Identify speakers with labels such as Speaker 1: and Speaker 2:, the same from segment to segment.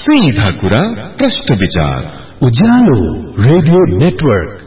Speaker 1: सीधा कुरा प्रश्न विचार
Speaker 2: उज्यालो रेडियो नेटवर्क।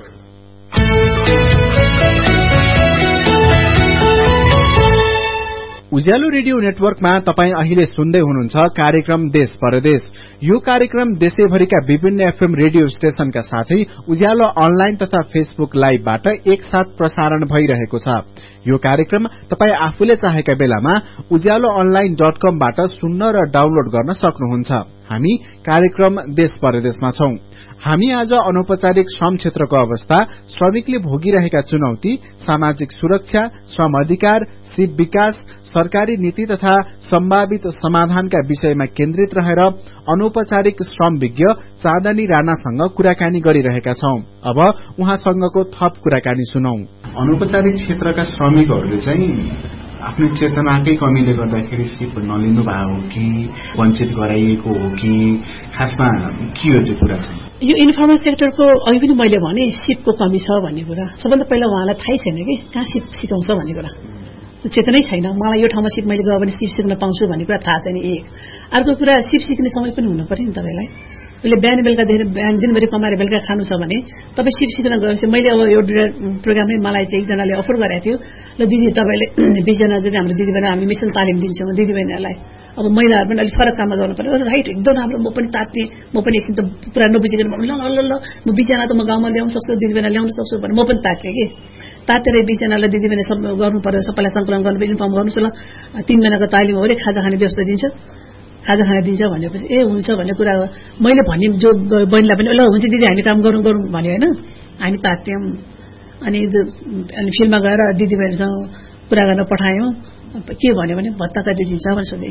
Speaker 3: उज्यालो रेडियो नेटवर्कमा तपाई अहिले सुन्दै हुनुहुन्छ कार्यक्रम देश परदेश। यो कार्यक्रम देशैभरिका विभिन्न एफएम रेडियो स्टेशनका साथै उज्यालो अनलाइन तथा फेसबुक लाइभबाट एकसाथ प्रसारण भइरहेको छ। यो कार्यक्रम तपाई आफूले चाहेका बेलामा ujalloonline.com बाट सुन्न र डाउनलोड गर्न सक्नुहुन्छ। हामी कार्यक्रम देश परदेशमा छौं। हामी आज अनौपचारिक श्रम क्षेत्रको अवस्था, श्रमिकले भोगिरहेका चुनौती, सामाजिक सुरक्षा, श्रम अधिकार, सिप विकास, सरकारी नीति तथा सम्भावित समाधानका विषयमा केन्द्रित रहेर अनौपचारिक श्रम विज्ञ चाँदनी राणासँग कुराकानी गरिरहेका छौं। अब उहाँसँगको थप कुराकानी सुनौं।
Speaker 4: अनौपचारिक क्षेत्रका श्रमिकहरूले चाहिँ आफ्नो चेतनाकै कमीले गर्दाखेरि सिप नलिनु भएको हो कि वञ्चित गराइएको हो कि खासमा के हो त्यो कुरा चाहिँ?
Speaker 5: यो इन्फर्मल सेक्टरको अघि पनि मैले भने सिपको कमी छ भन्ने कुरा सबभन्दा पहिला उहाँलाई थाहै छैन कि कहाँ सिप सिकाउँछ भन्ने कुरा, त्यो चेतनै छैन। मलाई यो ठाउँमा सिप मैले गयो भने सिप सिक्न पाउँछु भन्ने कुरा थाहा छैन। एक अर्को कुरा सिप सिक्ने समय पनि हुनु पर्यो नि तपाईलाई। उसले बिहान बेलुकादेखि बिहान दिनभरि कमाएर बेलुका खानु छ भने तपाईँ सिप सिक्न गएपछि मैले अब यो प्रोग्राममै मलाई चाहिँ एकजनाले अफर गरेको थियो, ल दिदी तपाईँले 20 जना जति हाम्रो दिदीबहिनी हामी मिसन तालिम दिन्छौँ दिदीबहिनीहरूलाई, अब महिलाहरू पनि अलिक फरक काममा गर्नु पर्यो। राइट, एकदम राम्रो, म पनि तात्ने, म पनि एकछिन त पुरा नबुझिकन ल ल ल ल म 20 जना त म गाउँमा ल्याउन सक्छु, दिदीबहिनी ल्याउन सक्छु भने म पनि तात्ने कि तातेर 20 जनालाई दिदीबहिनी सब गर्नु पर्यो, सबैलाई सङ्कलन गर्नु पर्यो, इन्फर्म गर्नुहोस् ल 3 महिनाको तालिम हो अरे खाजा खाने व्यवस्था दिन्छ, खाजा खाना दिन्छ भनेपछि ए हुन्छ भन्ने कुरा हो। मैले भन्ने जो बहिनीलाई पनि ल हुन्छ दिदी हामी काम गरौँ गरौँ भन्यो होइन, हामी तात्यौँ। अनि फिल्डमा गएर दिदीबहिनीसँग कुरा गर्न पठायौँ। के भन्यो भने भत्ता कति दिन्छ भनेर सोधेँ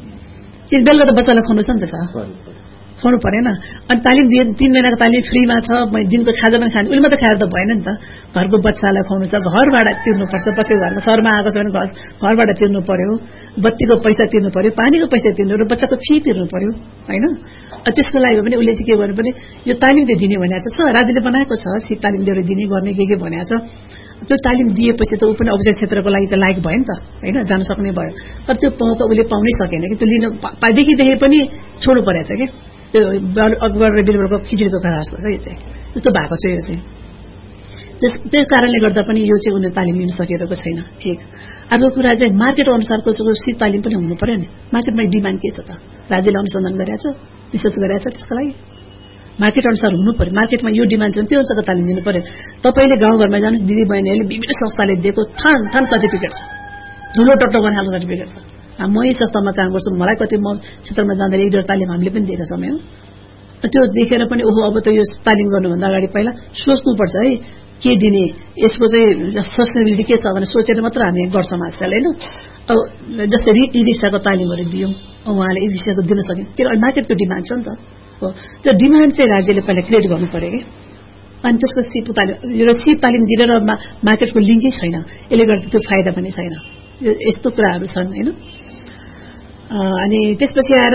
Speaker 5: कि बेलुका त बच्चालाई खुवाउनु छ नि त, खुवाउनु परेन। अनि तालिम दिए 3 महिनाको तालिम फ्रीमा छ, दिनको खाजा पनि खान्छ, उसले मात्रै खाएर त भएन नि त। घरको बच्चालाई खुवाउनु छ, घर भाडा तिर्नुपर्छ, पछि घरमा सहरमा आएको छ भने घर भाडा तिर्नु पर्यो, बत्तीको पैसा तिर्नु पर्यो, पानीको पैसा तिर्नु पर्यो, बच्चाको फी तिर्नु पर्यो होइन। त्यसको लागि पनि उसले चाहिँ के गर्नु पर्ने, यो तालिम दिने भनेको छ, राज्यले बनाएको छ सिप तालिम दिएर दिने गर्ने के भनेको छ। त्यो तालिम दिएपछि त ऊ पनि औपचारिक क्षेत्रको लागि त लायक भयो नि त होइन, जान सक्ने भयो। तर त्यो मौका उसले पाउनै सकेन कि, त्यो लिन देखि पनि छोड्नु परेछ कि। त्यो अकबर र बिरबलको खिचडीको कथा जस्तो छ यो चाहिँ, त्यस्तो भएको छ यो चाहिँ। त्यस कारणले गर्दा पनि यो चाहिँ उनीहरूले तालिम लिन सकिरहेको छैन। एक अर्को कुरा चाहिँ मार्केट अनुसारको सिप तालिम पनि हुनु पर्यो नि। मार्केटमा डिमान्ड के छ त, राज्यले अनुसन्धान गरेको छ, रिसर्च गरेको छ, त्यसको लागि मार्केट अनुसार हुनु पर्यो। मार्केटमा यो डिमान्ड छ त्यो अनुसारको तालिम दिनु पर्यो। तपाईँले गाउँघरमा जानुहोस्, दिदी बहिनीहरूले विभिन्न संस्थाले दिएको थान थान सर्टिफिकेट छ, धुलो टट्टो गर्ने खालको सर्टिफिकेट छ। म यही संस्थामा काम गर्छु, मलाई कति म क्षेत्रमा जाँदाखेरि 1 तालिम हामीले पनि दिएका छौँ होइन। त्यो देखेर पनि ओहो अब त यो तालिम गर्नुभन्दा अगाडि पहिला सोच्नुपर्छ है के दिने, यसको चाहिँ सस्टेनेबिलिटी के छ भने सोचेर मात्र हामी गर्छौँ आजकल होइन। अब जस्तै ई रिक्साको तालिमहरू दियौँ, उहाँले ई रिक्साको दिन सक्यो, किनभने मार्केटको डिमान्ड छ नि त। हो त्यो डिमान्ड चाहिँ राज्यले पहिला क्रिएट गर्नु पर्यो कि। अनि त्यसको सिप तालिम दिएर मार्केटको लिङ्कै छैन, यसले गर्दा त्यो फाइदा पनि छैन। यस्तो कुराहरू छन् होइन। अनि त्यसपछि आएर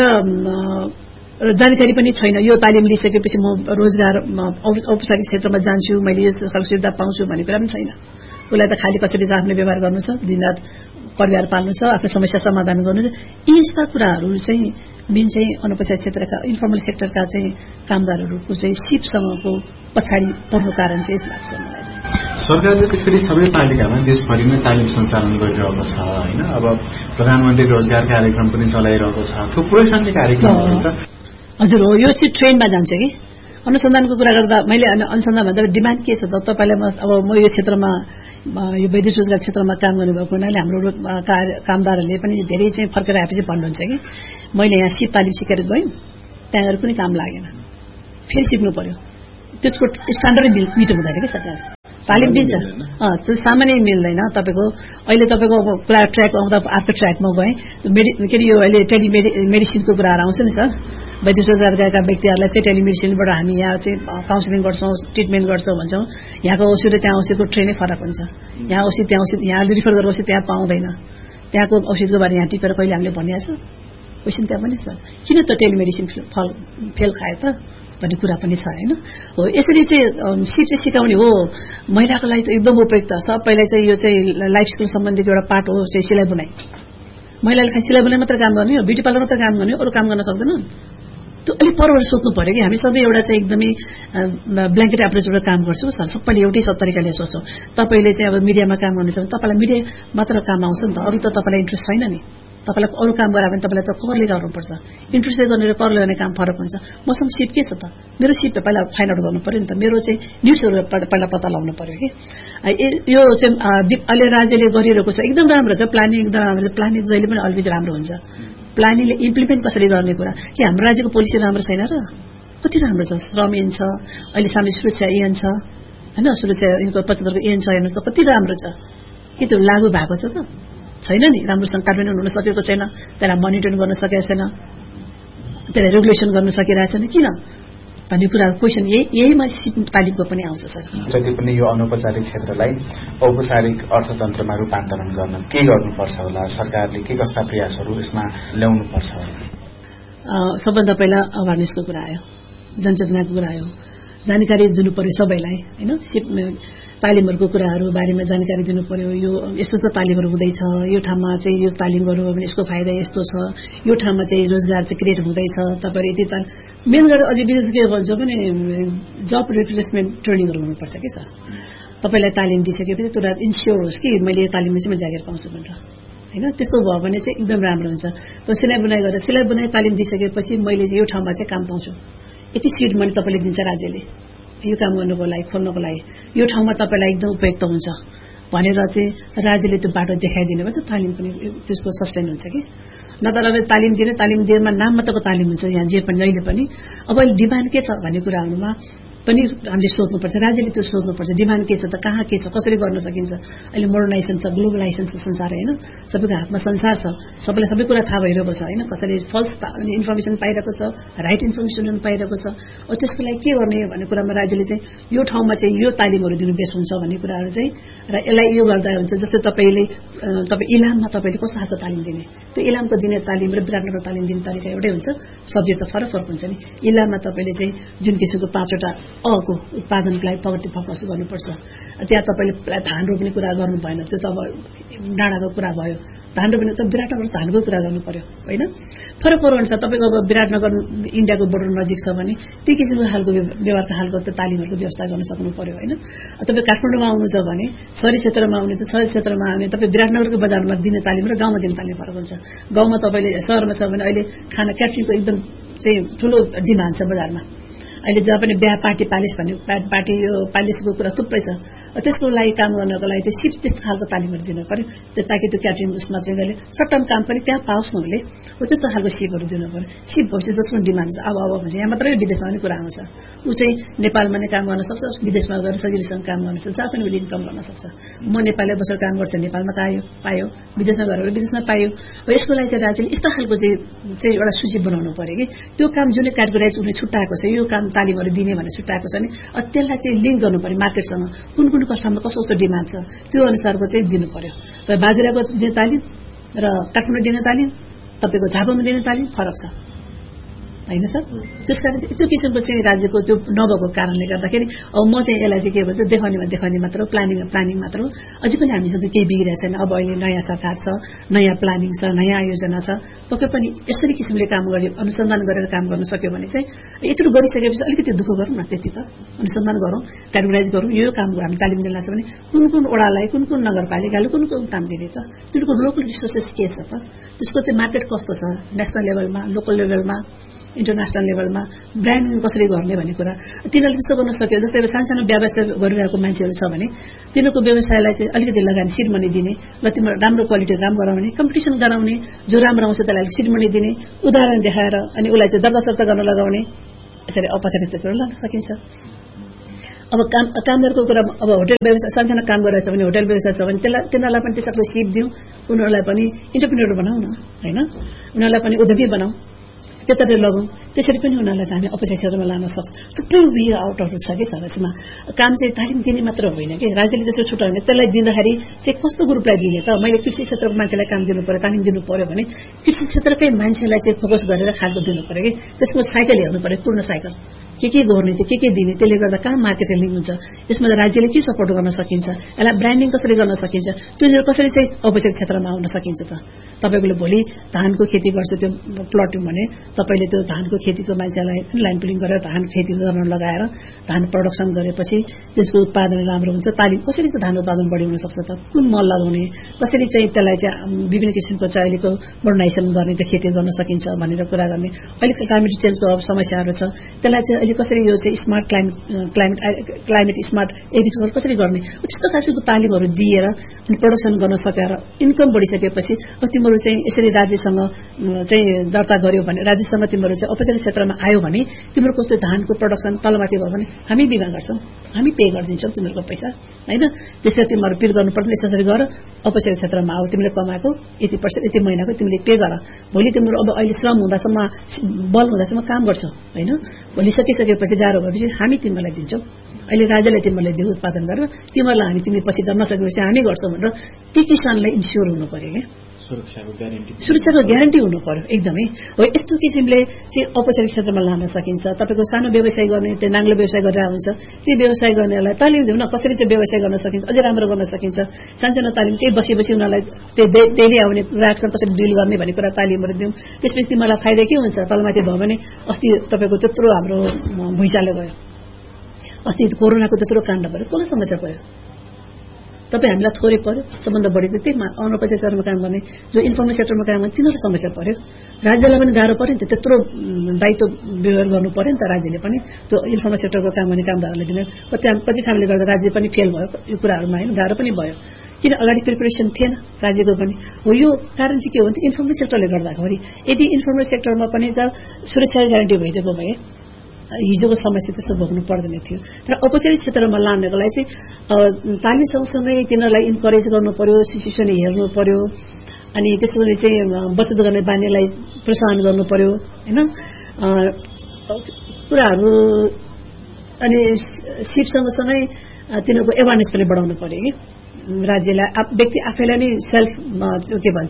Speaker 5: जानकारी पनि छैन, यो तालिम लिइसकेपछि म रोजगार औपचारिक क्षेत्रमा जान्छु, मैले यो सुविधा पाउँछु भन्ने कुरा पनि छैन। उसलाई त खालि कसरी आफ्नो व्यवहार गर्नु छ, दिनरात परिवार पाल्नु छ, आफ्नो समस्या समाधान गर्नु छ। यस्ता कुराहरू चाहिँ मेन चाहिँ अनौपचारिक क्षेत्रका इन्फर्मल सेक्टरका चाहिँ कामदारहरूको चाहिँ सिपसँगको पछाडि पर्नु कारण चाहिँ यस्तो लाग्छ मलाई चाहिँ।
Speaker 4: सरकारले त फेरि सबै पालिकामा देशभरिमै तालिम सञ्चालन गरिरहेको छ होइन। अब प्रधानमन्त्री रोजगार कार्यक्रम पनि चलाइरहेको छ, थुप्रै छन् कार्यक्रमहरू त।
Speaker 5: हजुर हो, यो चाहिँ ट्रेन्डमा जान्छ कि। अनुसन्धानको कुरा गर्दा मैले अनुसन्धान भन्दा डिमान्ड के छ त, तपाईँलाई अब म यो क्षेत्रमा यो वैदेशिक रोजगार क्षेत्रमा काम गर्नुभएको हुनाले हाम्रो कामदारहरूले पनि धेरै चाहिँ फर्केर आएपछि भन्नुहुन्छ कि मैले यहाँ सिप तालिम सिकेर गएँ, त्यहाँ पनि काम लागेन, फेरि सिक्नु पर्यो। त्यसको स्ट्यान्डर्ड मिट हुँदैन कि सरकार तालिम दिन्छ, त्यो सामान्य मिल्दैन तपाईँको। अहिले तपाईँको कुरा ट्र्याक आउँदा अर्को ट्र्याकमा गएँ, के अरे यो अहिले टेलिमेडिसिनको कुराहरू आउँछ नि सर। वैदेशिक रोजगार गएका व्यक्तिहरूलाई चाहिँ टेलिमेडिसिनबाट हामी यहाँ चाहिँ काउन्सिलिङ गर्छौँ, ट्रिटमेन्ट गर्छौँ भन्छौँ। यहाँको औषध र त्यहाँ औषधको ट्रेनै फरक हुन्छ। यहाँ औषध त्यहाँ औषध यहाँ रिफर गरेर औषध त्यहाँ पाउँदैन, त्यहाँको औषधको बारे यहाँ टिपेर कहिले हामीले भनिएको छ क्वेसन त्यहाँ पनि छ। किन त टेलिमेडिसिन फेल खायो त भन्ने कुरा पनि छ होइन। हो यसरी चाहिँ सिप चाहिँ सिकाउने हो महिलाको लागि त एकदम उपयुक्त। सबैलाई चाहिँ यो चाहिँ लाइफ स्किल सम्बन्धीको एउटा पार्ट हो चाहिँ सिलाइ बुनाइ। महिलाले खालि सिलाइ बुनाइ मात्र काम गर्ने हो, ब्युटी पार्लर मात्र काम गर्ने, अरू काम गर्न सक्दैन। त्यो अलिक परबाट सोच्नु पर्यो कि हामी सबै एउटा चाहिँ एकदमै ब्ल्याङ्केट एप्रोचबाट काम गर्छौँ सबैले एउटै तरिकाले सोच्छौँ तपाईँले चाहिँ अब मिडियामा काम गर्नुहुन्छ भने तपाईँलाई मिडिया मात्र काम आउँछ नि त अरू त तपाईँलाई इन्ट्रेस्ट छैन नि तपाईँलाई अरू काम गरायो भने तपाईँलाई त करले गर्नुपर्छ इन्ट्रेस्टले गर्ने र करले गर्ने काम फरक हुन्छ मसँग सिप के छ त मेरो सिप त पहिला फाइन्ड आउट गर्नु पर्यो नि त मेरो चाहिँ निड्सहरू पहिला पत्ता लगाउनु पर्यो कि यो चाहिँ अहिले राज्यले गरिरहेको छ एकदम राम्रो छ प्लानिङ एकदम राम्रो छ प्लानिङ जहिले पनि अलवेज राम्रो हुन्छ प्लानिङले इम्प्लिमेन्ट कसरी गर्ने कुरा कि हाम्रो राज्यको पोलिसी राम्रो छैन र कति राम्रो छ श्रम ऐन छ अहिले सामाजिक सुरक्षा ऐन छ होइन सुरक्षा ऐनको 75 ऐन छ हेर्नुहोस् त कति राम्रो छ के त्यो लागू भएको छ त छैन नि राम्रोसँग कार्यान्वयन हुन सकेको छैन त्यसलाई मोनिटरिङ गर्न सकेको छैन त्यसलाई रेगुलेसन गर्न सकिरहेको छैन किन भन्ने कुरा क्वेसन यहीमा सिप तालिमको पनि आउँछ सर
Speaker 4: जति पनि यो अनौपचारिक क्षेत्रलाई औपचारिक अर्थतन्त्रमा रूपान्तरण गर्न के गर्नुपर्छ होला सरकारले के कस्ता प्रयासहरू यसमा ल्याउनुपर्छ होला
Speaker 5: सबभन्दा पहिला अवेरनेसको कुरा आयो जनचेतनाको कुरा आयो जानकारी दिनु पर्यो सबैलाई हैन सिप तालिमहरुको कुराहरु बारेमा जानकारी दिनु पर्यो यो यस्तो तालिमहरु हुँदैछ यो ठाउँमा चाहिँ यो तालिम गर्नु भने यसको फाइदा यस्तो छ यो ठाउँमा चाहिँ रोजगार चाहिँ क्रिएट हुँदैछ तपाईहरु यति ताल मेन गरेर अझै विशेष के भन्छ भने जब रिप्लेसमेन्ट ट्रेनिङहरु हुनुपर्छ के सर तपाईलाई तालिम दिइसकेपछि त्यो इन्स्योर होस् कि मैले यो तालिममा चाहिँ म जागिर पाउँछु भनेर हैन त्यस्तो भयो भने चाहिँ एकदम राम्रो हुन्छ त्यो सिलाइ बुनाइ गरेर सिलाइ बुनाइ तालिम दिइसकेपछि मैले यो ठाउँमा चाहिँ काम पाउँछु यति सिट मनी तपाईले दिन्छ राज्यले यो काम गर्नको लागि खोल्नको लागि यो ठाउँमा तपाईलाई एकदम उपयुक्त हुन्छ भनेर चाहिँ राज्यले त्यो बाटो देखाइदिने भए तालिम पनि त्यसको सस्टेन हुन्छ कि नत्र तालिम दिएमा नाम मात्रको तालिम हुन्छ यहाँ जे पनि अहिले पनि अब अहिले डिमान्ड के छ भन्ने कुराहरुमा पनि हामीले सोच्नुपर्छ राज्यले त्यो सोच्नुपर्छ डिमान्ड के छ त कहाँ के छ कसरी गर्न सकिन्छ अहिले मोडर्नाइजेसन छ ग्लोबलाइजेसन छ संसार हैन सबैको हातमा संसार छ सबैलाई सबै कुरा थाहा भइरहेको छ हैन कसैले फल्स इन्फर्मेसन पाइरहेको छ राइट इन्फर्मेसन पाइरहेको छ त्यसको लागि के गर्ने भन्ने कुरामा राज्यले चाहिँ यो ठाउँमा चाहिँ यो तालिमहरु दिनु बेस हुन्छ भन्ने कुराहरु चाहिँ र यसलाई यो गर्दा हुन्छ जस्तै तपाई इलाममा तपाईले कस्तो खालको तालिम दिने त्यो इलामको दिने तालिम र विराटनगर तालिम दिने तरिका एउटै हुन्छ सब्जेक्ट त फरक हुन्छ नि इलाममा तपाईले चाहिँ जुन किसिमको 5वटा अको उत्पादनको लागि प्रगति फोकस गर्नुपर्छ त्यहाँ तपाईले धान रोप्ने कुरा गर्नु भएन त्यो त अब डाँडाको कुरा भयो धान रोप्ने त विराटनगर धानको कुरा गर्नु पर्यो हैन फरक हुन्छ तपाईको अब विराटनगर इन्डियाको बोर्डर नजिक छ भने त्यो किसिमको खालको व्यवस्था खालको तालिमहरुको व्यवस्था गर्न सक्नु पर्यो हैन तपाई काठमाडौँमा आउनु छ भने शहरी क्षेत्रमा आउने त शहरी क्षेत्रमा आउने तपाई विराटनगरको बजारमा दिने तालिम र गाउँमा दिने तालिम फरक हुन्छ गाउँमा तपाईले शहरमा छ भने अहिले खाना क्याटरिङको एकदम चाहिँ ठूलो डिमान्ड छ बजारमा अहिले जहाँ पनि बिहा पार्टी पालिस भन्ने पार्टी पालिसको कुरा थुप्रै छ त्यसको लागि काम गर्नको लागि चाहिँ सिप त्यस्तो खालको तालिमहरु दिनु पर्यो ताकि त्यो क्याटरिङ उसमा चाहिँ गले सर्ट टर्म काम पनि त्यहाँ पाओस् नहुले त्यस्तो खालको सिपहरु दिनु पर्यो सिप भएपछि जसको डिमान्ड छ अब भन्छ यहाँ मात्रै विदेशमा पनि कुरा आउँछ उ चाहिँ नेपालमा नै काम गर्न सक्छ विदेशमा गएर सजिलोसँग काम गर्न सक्छ आफै पनि इन्कम गर्न सक्छ म नेपालले बसेर काम गर्छु नेपालमा पायो विदेशमा गएर विदेशमा पायो यसको लागि चाहिँ राज्यले यस्तो खालको चाहिँ एउटा सूची बनाउनु पर्यो कि त्यो काम जुन क्याटेगोराइज उले छुट्याएको छ यो काम तालिमहरु दिने भनेर छुट्याएको छ नि त्यसलाई चाहिँ लिंक गर्नु पर्यो मार्केटसँग कुन कस्टमरमा कस्तो डिमान्ड छ त्यो अनुसारको चाहिँ दिनु पर्यो र बाजुराको दिने तालिम र काठमाडौँ दिने तालिम तपाईको झापामा दिने तालिम फरक छ हैन सर त्यसकारण चाहिँ त्यो किसिमको चाहिँ राज्यको त्यो नभएको कारणले गर्दाखेरि अब म चाहिँ यसलाई चाहिँ के भन्छ देखाउने मात्र प्लानिङ मात्र अझै पनि हामीसँग केही बिग्रेको छैन अब अहिले नयाँ सरकार छ नयाँ प्लानिङ छ नयाँ आयोजना छ पक्कै पनि यसरी किसिमले काम गरे अनुसन्धान गरेर काम गर्न सक्यो भने चाहिँ यत्रो गरिसकेपछि अलिकति दुःख गरौँ न त्यति त अनुसन्धान गरौँ क्याटेगोराइज गरौँ यो काम हामी तालिम दिन लाग्छ भने कुन ओडालाई कुन नगरपालिकाले कुन काम दिने त तिनीहरूको लोकल रिसोर्सेस के छ त त्यसको चाहिँ मार्केट कस्तो छ नेशनल लेभलमा लोकल लेभलमा इन्टरनेशनल लेभलमा ब्रान्डिङ कसरी गर्ने भन्ने कुरा तिनीहरूले त्यस्तो गर्न सक्यो जस्तै सानो व्यवसाय गरिरहेको मान्छेहरू छ भने तिनीहरूको व्यवसायलाई चाहिँ अलिकति लगानी सिड मनी दिने र तिम्रो राम्रो क्वालिटीको काम गराउने कम्पिटिसन गराउने जो राम्रो आउँछ त्यसलाई सिड मनी दिने उदाहरण देखाएर अनि उसलाई चाहिँ दर्ता सर्ता गर्न लगाउने यसरी औपचारिक क्षेत्रमा लान सकिन्छ अब कामदारको कुरा अब होटल व्यवसाय सानो काम गरेछ भने होटल व्यवसाय छ भने तिनीहरूलाई पनि त्यसको सिप दिउँ उनीहरूलाई पनि इन्टरप्रेन्योर बनाऊ न हैन उनीहरूलाई पनि उद्योगी बनाऊ त्यतातिर लगाउँ त्यसरी पनि उनीहरूलाई चाहिँ हामी औपचारिक क्षेत्रमा लान सक्छ थुप्रै वे आउटहरू छ कि सरसमा काम चाहिँ तालिम दिने मात्र होइन कि राज्यले त्यसो छुटाउने त्यसलाई दिँदाखेरि चाहिँ कस्तो ग्रुपलाई दिने त मैले कृषि क्षेत्रको मान्छेलाई काम दिनु पर्यो तालिम दिनु पर्यो भने कृषि क्षेत्रकै मान्छेलाई चाहिँ फोकस गरेर खालको दिनु पर्यो कि त्यसको साइकल हेर्नु पर्यो पूर्ण साइकल के गर्ने के दिने त्यसले गर्दा कहाँ मार्केट लिङ्क हुन्छ यसमा राज्यले के सपोर्ट गर्न सकिन्छ यसलाई ब्रान्डिङ कसरी गर्न सकिन्छ तिनीहरू कसरी चाहिँ औपचारिक क्षेत्रमा आउन सकिन्छ त तपाईको भोलि धानको खेती गर्छ त्यो प्लट भने तपाईले त्यो धानको खेतीको मान्छेलाई लाइन पुलिङ गरेर धान खेती गर्न लगाएर धान प्रोडक्सन गरेपछि त्यसको उत्पादन राम्रो हुन्छ। तालिम कसरी चाहिँ धान उत्पादन बढी हुन सक्छ त, कुन मल लगाउने, कसरी चाहिँ त्यसलाई चाहिँ विभिन्न किसिमको चाहिँ अहिलेको मोडर्नाइजेसन गर्ने त्यो खेती गर्न सकिन्छ भनेर कुरा गर्ने। अहिलेको क्लाइमेट चेन्जको अब समस्याहरू छ, त्यसलाई चाहिँ अहिले कसरी यो चाहिँ स्मार्ट क्लाइमेट स्मार्ट एग्रिकल्चर कसरी गर्ने, त्यस्तो खालको तालिमहरू दिएर अनि प्रोडक्सन गर्न सकेर इन्कम बढिसकेपछि अब तिमीहरू चाहिँ यसरी राज्यसँग चाहिँ दर्ता गर्यो भने, राज्यसँग तिमीहरू चाहिँ औपचारिक क्षेत्रमा आयो भने तिमीहरूको त्यो धानको प्रोडक्सन तलमाथि भयो भने हामी बिमा गर्छौँ, हामी पे गरिदिन्छौँ तिमीहरूको पैसा होइन। त्यसरी तिमीहरू पिर गर्नु पर्दैन, यसरी गर औपचारिक क्षेत्रमा आऊ, तिमीले कमाएको यति% यति महिनाको तिमीले पे गर। भोलि तिम्रो अब अहिले श्रम हुँदासम्म बल हुँदासम्म काम गर्छौ होइन, भोलि सकिसकेपछि गाह्रो भएपछि हामी तिमीलाई दिन्छौँ। अहिले राज्यले तिमीलाई दियो उत्पादन गरेर, तिमीहरूलाई हामी तिमीले पछि गर्न नसकेपछि हामी गर्छौँ भनेर ती किसानलाई इन्स्योर हुनु पर्यो क्या, सुरक्षाको ग्यारेन्टी हुनु पर्यो एकदमै हो। यस्तो किसिमले चाहिँ औपचारिक क्षेत्रमा लान सकिन्छ। तपाईँको सानो व्यवसाय गर्ने, त्यो नाङ्लो व्यवसाय गरेर हुन्छ, ती व्यवसाय गर्नेलाई तालिम दिउँ न, कसरी चाहिँ व्यवसाय गर्न सकिन्छ, अझै राम्रो गर्न सकिन्छ। सानसानो तालिम त्यही बसी उनीहरूलाई त्यो डेली आउने ग्राहकसँग कसरी डिल गर्ने भन्ने कुरा तालिमहरू दिउँ। त्यसपछि तिमीलाई फाइदा के हुन्छ, तलमाथि भयो भने अस्ति तपाईँको त्यत्रो हाम्रो भुइँचालो गयो, अस्ति कोरोनाको त्यत्रो काण्ड भयो, कसलाई समस्या पर्यो, तपाईँ हामीलाई थोरै पर्यो, सबभन्दा बढी त त्यही अनौपचारिक क्षेत्रमा काम गर्ने जो इन्फर्मल सेक्टरमा काम गर्ने तिनीहरूलाई समस्या पर्यो। राज्यलाई पनि गाह्रो पर्यो नि त, त्यत्रो दायित्व व्यवहार गर्नु पर्यो नि त राज्यले पनि, त्यो इन्फर्मल सेक्टरको काम गर्ने कामदारहरूलाई दिने। कति कामले गर्दा राज्य पनि फेल भयो यो कुराहरूमा होइन, गाह्रो पनि भयो किन अगाडि प्रिपरेसन थिएन राज्यको पनि हो। यो कारण चाहिँ के हो भने इन्फर्मल सेक्टरले गर्दाखेरि, यदि इन्फर्मल सेक्टरमा पनि त सुरक्षा ग्यारेन्टी भइदिएको भए हिजोको समस्या त्यसो भोग्नु पर्दैन थियो। तर औपचारिक क्षेत्रमा लानको लागि चाहिँ तालिम सँगसँगै तिनीहरूलाई इन्करेज गर्नु पर्यो, सिचुएसन हेर्नु पर्यो, अनि त्यसरी चाहिँ बचत गर्ने बानीलाई प्रोत्साहन गर्नु पर्यो होइन कुराहरू। अनि सिप सँगसँगै तिनीहरूको एवारनेस पनि बढाउनु पर्यो कि राज्यलाई, व्यक्ति आफैलाई नै सेल्फ के भन्छ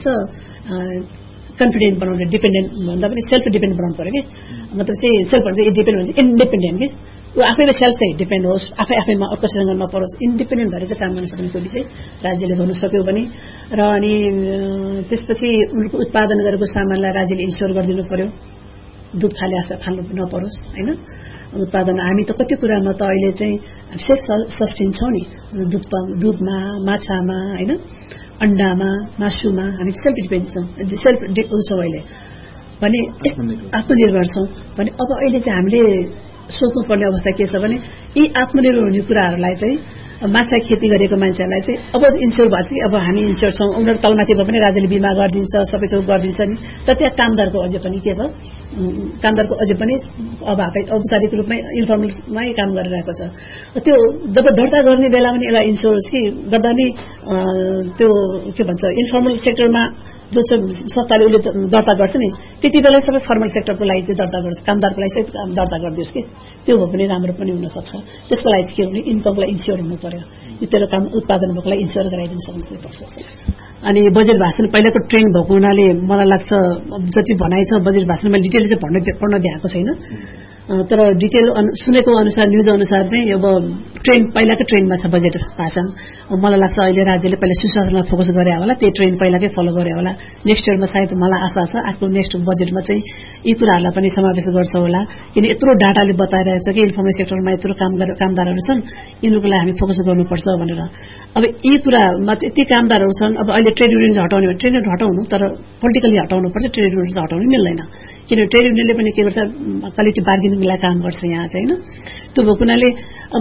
Speaker 5: कन्फिडेन्ट बनाउने, डिपेन्डेन्ट भन्दा पनि सेल्फ डिपेन्डेन्ट बनाउनु पर्यो कि, मतलब चाहिँ सेल्फ भन्छ डिपेन्ड भन्छ इन्डिपेन्डेन्ट कि, ऊ आफैमा सेल्फ चाहिँ डिपेन्ड होस्, आफैमा अर्कोसँग नपरोस्, इन्डिपेन्डेन्ट भएर चाहिँ काम गर्न सक्ने कोही चाहिँ राज्यले गर्नु सक्यो भने। र अनि त्यसपछि उनीहरूको उत्पादन गरेको सामानलाई राज्यले इन्स्योर गरिदिनु पर्यो, दुध खाले आस्था खानु नपरोस् होइन। उत्पादन हामी त कति कुरामा त अहिले चाहिँ सेल्फ सस्टेन छौँ नि, दुधमा, माछामा होइन, अन्डामा, मासुमा हामी सेल्फ डिपेन्ड छौँ, सेल्फ छौँ अहिले भने आत्मनिर्भर छौँ भने। अब अहिले चाहिँ हामीले सोच्नुपर्ने अवस्था के छ भने यी आत्मनिर्भर हुने कुराहरूलाई चाहिँ माछा खेती गरेको मान्छेहरूलाई चाहिँ अब इन्स्योर भएको छ कि अब हामी इन्स्योर छौँ, उनीहरू तलमाथि भयो भने राज्यले बिमा गरिदिन्छ, सबै थोक गरिदिन्छ नि। तर त्यहाँ कामदारको अझै पनि के छ, कामदारको अझै पनि औपचारिक रूपमै इन्फर्मलमै काम गरिरहेको छ। त्यो जब दर्ता गर्ने बेला पनि यसलाई इन्स्योरेन्स कि गर्दा नि त्यो के भन्छ इन्फर्मल सेक्टरमा जो संस्थाले उसले दर्ता गर्छ नि त्यति बेला सबै फर्मल सेक्टरको लागि चाहिँ दर्ता गर्छ, कामदारको लागि चाहिँ दर्ता गरिदियोस् कि त्यो भयो भने राम्रो पनि हुनसक्छ। त्यसको लागि के भने इन्कमलाई इन्स्योर हुनु पर्यो, तेरो काम उत्पादन भएको लागि इन्स्योर गराइदिन सक्नुपर्छ। अनि बजेट भाषण पहिलाको ट्रेन्ड भएको हुनाले मलाई लाग्छ जति भनाइ छ बजेट भाषण मैले डिटेल चाहिँ पढ्न भ्याएको छैन, तर डिटेल सुनेको अनुसार न्युज अनुसार चाहिँ अब पहिलाकै ट्रेन्डमा छ बजेट भाषण। मलाई लाग्छ अहिले राज्यले पहिला सुशासनलाई फोकस गरे होला, त्यही ट्रेन्ड पहिलाकै फलो गरे होला। नेक्स्ट इयरमा सायद मलाई आशा छ आफ्नो नेक्स्ट बजेटमा चाहिँ यी कुराहरूलाई पनि समावेश गर्छ होला, किन यत्रो डाटाले बताइरहेको छ कि इन्फर्मल सेक्टरमा यत्रो कामदारहरू छन्, यिनीहरूको लागि हामी फोकस गर्नुपर्छ भनेर। अब यी कुरामा यति कामदारहरू छन्, अब अहिले ट्रेड युनियन हटाउने भने ट्रेड युनियन हटाउनु, तर पोलिटिकली हटाउनु पर्छ, ट्रेड युनियन हटाउनु मिल्दैन किन ट्रेड युनियनले पनि के गर्छ कलेक्टिभ बार्गेनिङलाई काम गर्छ यहाँ चाहिँ होइन। त्यो भएको हुनाले अब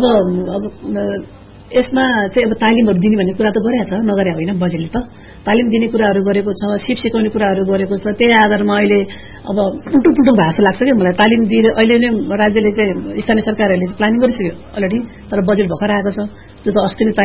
Speaker 5: यसमा चाहिँ अब तालिमहरू दिने भन्ने कुरा त गरेको छ, नगरे होइन बजेटले त तालिम दिने कुराहरू गरेको छ, सिप सिकाउने कुराहरू गरेको छ। त्यही आधारमा अहिले अब पुल्टुङ भएको जस्तो लाग्छ कि मलाई। तालिम दिएर अहिले नै राज्यले चाहिँ स्थानीय सरकारहरूले प्लानिङ गरिसक्यो अलरेडी, तर बजेट भर्खर आएको छ, त्यो त अस्ति नै